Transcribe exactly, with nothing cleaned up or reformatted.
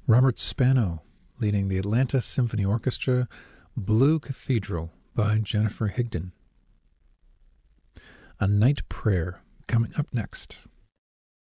Robert Spano leading the Atlanta Symphony Orchestra, Blue Cathedral by Jennifer Higdon. A Night Prayer coming up next.